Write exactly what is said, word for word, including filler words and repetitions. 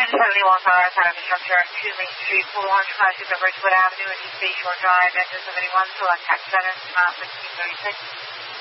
seventy-one Power Tower Structure, two Main Street, four one five six Ridgewood Avenue, East Bay Shore Drive, engine seventy-one, select taxi center, mile sixteen thirty-six.